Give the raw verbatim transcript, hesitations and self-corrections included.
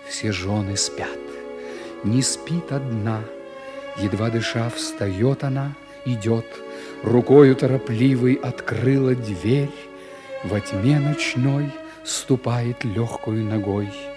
все жены спят. Не спит одна, едва дыша встает она, идет, рукою торопливой открыла дверь, во тьме ночной ступает легкою ногой.